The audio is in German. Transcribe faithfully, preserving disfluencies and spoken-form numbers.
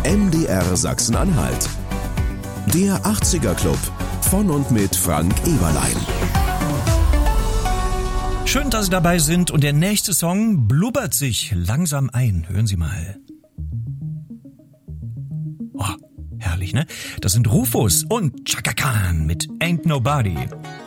M D R Sachsen-Anhalt. Der achtziger Club von und mit Frank Eberlein. Schön, dass Sie dabei sind und der nächste Song blubbert sich langsam ein. Hören Sie mal. Oh, herrlich, ne? Das sind Rufus und Chaka Khan mit Ain't Nobody.